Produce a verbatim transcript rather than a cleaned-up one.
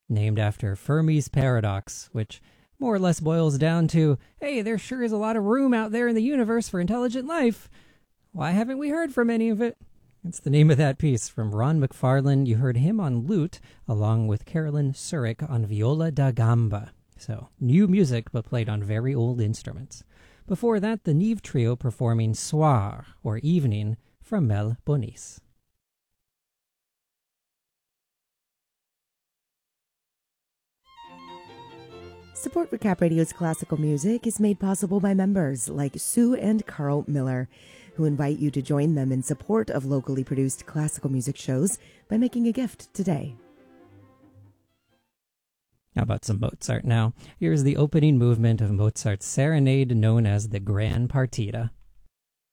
named after Fermi's paradox, which more or less boils down to, hey, there sure is a lot of room out there in the universe for intelligent life. Why haven't we heard from any of it? It's the name of that piece from Ron McFarlane. You heard him on lute, along with Carolyn Surik on viola da gamba. So, new music, but played on very old instruments. Before that, the Neve Trio performing Soir, or Evening, from Mel Bonis. Support for Cap Radio's classical music is made possible by members like Sue and Carl Miller, who invite you to join them in support of locally produced classical music shows by making a gift today. How about some Mozart now? Here's the opening movement of Mozart's serenade known as the Gran Partita.